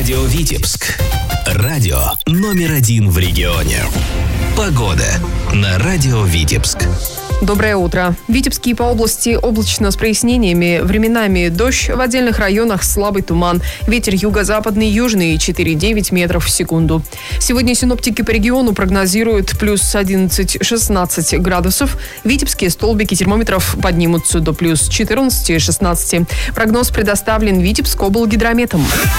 Радио Витебск. Радио номер 1 в регионе. Погода на Радио Витебск. Доброе утро. В Витебске и по области облачно с прояснениями. Временами дождь, в отдельных районах слабый туман. Ветер юго-западный, южный 4,9 метров в секунду. Сегодня синоптики по региону прогнозируют плюс 11-16 градусов. В Витебске столбики термометров поднимутся до плюс 14-16. Прогноз предоставлен Витебскоблгидрометом.